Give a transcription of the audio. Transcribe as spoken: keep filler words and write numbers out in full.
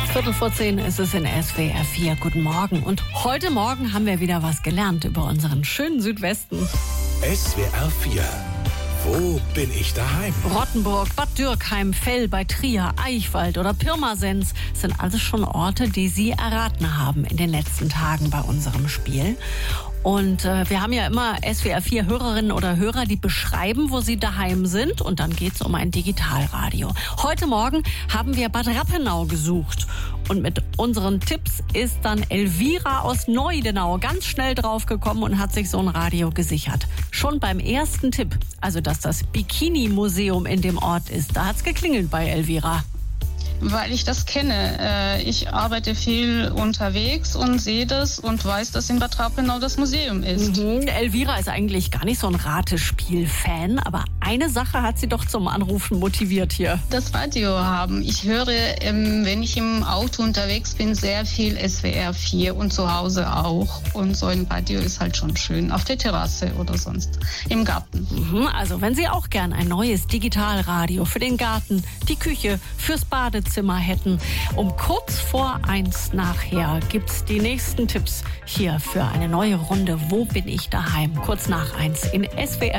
Viertel vor zehn ist es in S W R vier. Guten Morgen. Und heute Morgen haben wir wieder was gelernt über unseren schönen Südwesten. S W R vier. Wo bin ich daheim? Rottenburg, Bad Dürkheim, Fell bei Trier, Eichwald oder Pirmasens sind alles schon Orte, die Sie erraten haben in den letzten Tagen bei unserem Spiel. Und äh, wir haben ja immer S W R vier Hörerinnen oder Hörer, die beschreiben, wo sie daheim sind. Und dann geht's um ein Digitalradio. Heute Morgen haben wir Bad Rappenau gesucht. Und mit unseren Tipps ist dann Elvira aus Neudenau ganz schnell draufgekommen und hat sich so ein Radio gesichert. Schon beim ersten Tipp, also dass das Bikini-Museum in dem Ort ist, da hat's geklingelt bei Elvira. Weil ich das kenne. Ich arbeite viel unterwegs und sehe das und weiß, dass in Bad Rappenau das Museum ist. Mhm. Elvira ist eigentlich gar nicht so ein Ratespiel-Fan, aber eine Sache hat sie doch zum Anrufen motiviert hier. Das Radio haben. Ich höre, wenn ich im Auto unterwegs bin, sehr viel S W R vier und zu Hause auch. Und so ein Radio ist halt schon schön. Auf der Terrasse oder sonst im Garten. Mhm. Also wenn Sie auch gern ein neues Digitalradio für den Garten, die Küche, fürs Badezimmer hätten. Um kurz vor eins nachher gibt's die nächsten Tipps hier für eine neue Runde. Wo bin ich daheim? Kurz nach eins in S W R